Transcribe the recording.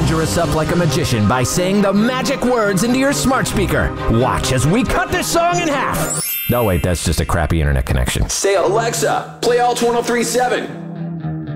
conjure us up like a magician by saying the magic words into your smart speaker. Watch as we cut this song in half. No, wait, that's just a crappy internet connection. Say, Alexa, play Alt 1037.